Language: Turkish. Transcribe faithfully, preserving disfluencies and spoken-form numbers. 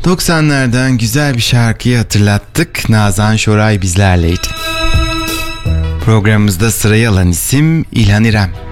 doksanlardan güzel bir şarkıyı hatırlattık. Nazan Şoray bizlerleydi. Programımızda sırayı alan isim İlhan İrem.